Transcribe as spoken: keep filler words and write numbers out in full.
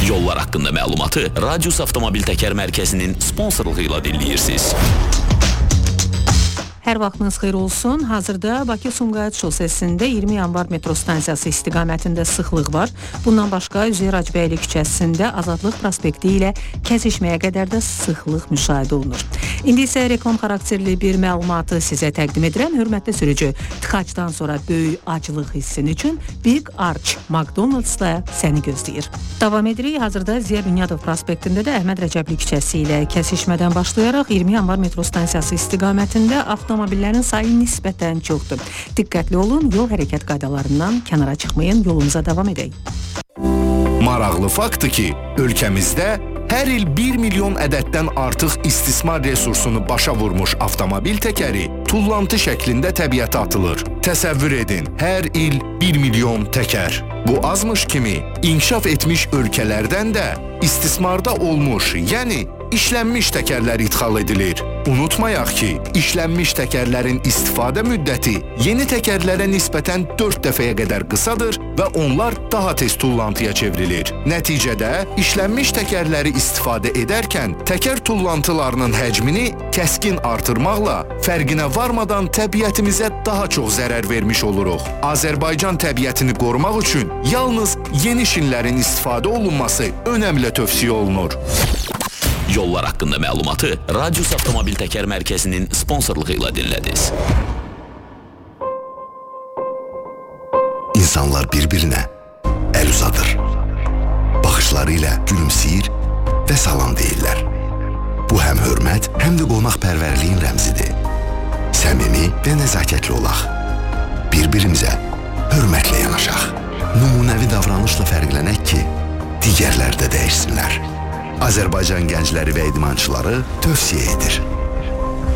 Yollar haqqında məlumatı Radius Avtomobil Təkər Mərkəzinin sponsorluğu ilə dinləyirsiniz. Hər vaxtınız xeyir olsun. Hazırda Bakı-Sumqayıt şosesində iyirmi yanvar metro stansiyası istiqamətində sıxlıq var. Bundan başqa Üzeyir Hacıbəyli küçəsində Azadlıq prospekti ilə kəsişməyə qədər də sıxlıq müşahidə olunur. İndi isə reklam xarakterli bir məlumatı sizə təqdim edirəm. Hörmətli sürücü, tıxacdan sonra böyük aclıq hissin üçün Big Arch McDonald's-da səni gözləyir. Davam edirik. Hazırda Ziya Bünyadov prospektində də Əhməd Rəcəbli küçəsi ilə kəsişmədən başlayaraq iyirmi yanvar metro stansiyası istiqamətində avtomobil Avtomobillərin sayı nisbətən çoxdur. Diqqətli olun, yol hərəkət qaydalarından kənara çıxmayın, yolumuza davam edək. Maraqlı faktdır ki, ölkəmizdə hər il bir milyon ədəddən artıq istismar resursunu başa vurmuş avtomobil təkəri tullantı şəklində təbiətə atılır. Təsəvvür edin, hər il bir milyon təkər. Bu azmış kimi, inkişaf etmiş ölkələrdən də istismarda olmuş, yəni işlənmiş təkərlər ixal edilir. Unutmayaq ki, işlənmiş təkərlərin istifadə müddəti yeni təkərlərə nisbətən dörd dəfəyə qədər qısadır və onlar daha tez tullantıya çevrilir. Nəticədə, işlənmiş təkərləri istifadə edərkən təkər tullantılarının həcmini kəskin artırmaqla fərqinə varmadan təbiətimizə daha çox zərər vermiş oluruq. Azərbaycan təbiətini qorumaq üçün yalnız yeni şinlərin istifadə olunması önəmli tövsiyə olunur. Yollar haqqında məlumatı Radius Avtomobil Təkər Mərkəzinin sponsorluğu ilə dinlədiniz. İnsanlar bir-birinə əl uzadır. Baxışları ilə gülümsəyir və salam deyirlər. Bu həm hörmət, həm də qonaqpərvərliyin rəmzidir. Səmimi və nəzakətli olaq. Bir-birimizə hörmətlə yanaşaq. Nümunəvi davranışla fərqlənək ki, digərlər də dəyişsinlər. Azərbaycan gəncləri və idmançıları tövsiyə edir.